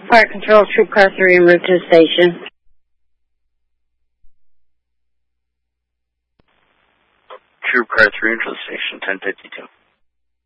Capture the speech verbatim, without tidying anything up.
Fire Control, Troop Car three en route to the station. Troop Car three into the station, ten fifty-two.